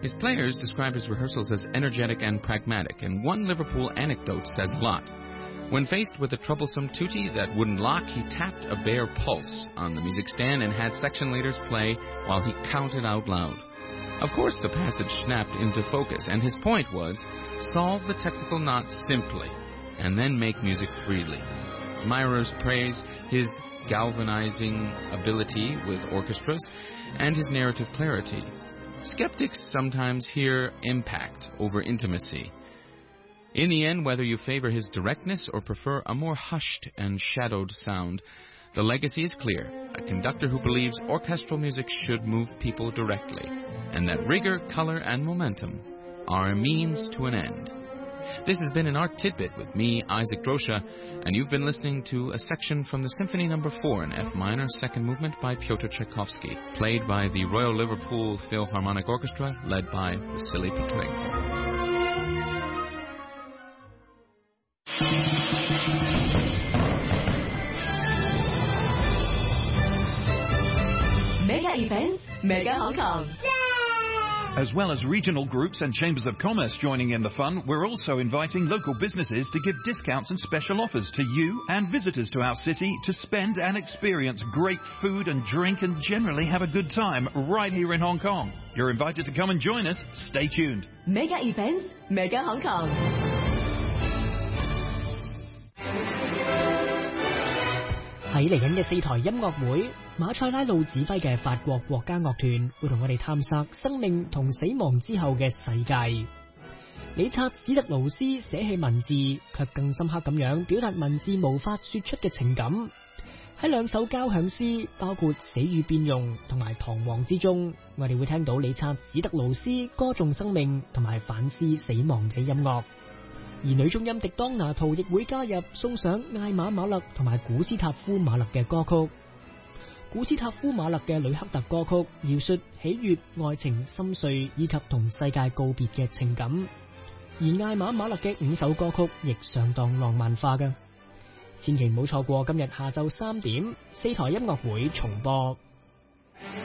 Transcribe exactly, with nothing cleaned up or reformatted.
His players describe his rehearsals as energetic and pragmatic, and one Liverpool anecdote says a lot. When faced with a troublesome tutti that wouldn't lock, he tapped a bare pulse on the music stand and had section leaders play while he counted out loud. Of course, the passage snapped into focus, and his point was, solve the technical knots simply, and then make music freely. Admirers praise his galvanizing ability with orchestras and his narrative clarity. Skeptics sometimes hear impact over intimacy. In the end, whether you favor his directness or prefer a more hushed and shadowed sound, the legacy is clear. A conductor who believes orchestral music should move people directly, and that rigor, color, and momentum are a means to an end. This has been an Art Tidbit with me, Isaac Drosha, and you've been listening to a section from the Symphony Number four in F minor, second movement by Pyotr Tchaikovsky, played by the Royal Liverpool Philharmonic Orchestra, led by Vasily Petrenko. ，Mega Events, Mega Hong Kong. As well as regional groups and chambers of commerce joining in the fun, we're also inviting local businesses to give discounts and special offers to you and visitors to our city to spend and experience great food and drink and generally have a good time right here in Hong Kong. You're invited to come and join us. Stay tuned. Mega Events, Mega Hong Kong. 喺嚟緊嘅四台音樂會，馬塞拉魯指揮嘅法國國家樂團會同我哋探索生命同死亡之後嘅世界。理察史特勞斯寫起文字，卻更深刻咁樣表達文字無法說出嘅情感。喺兩首交響詩，包括《死與變容》同埋《唐璜》之中，我哋會聽到理察史特勞斯歌頌生命同埋反思死亡嘅音樂。而女中音迪當拿圖亦會加入，送上艾瑪馬勒同埋古斯塔夫馬勒嘅歌曲。古斯塔夫馬勒嘅呂克特歌曲描述喜悅、愛情、心碎以及同世界告別嘅情感，而艾瑪馬勒嘅五首歌曲亦相當浪漫化嘅。千祈唔好錯過今日下晝三點四台音樂會重播。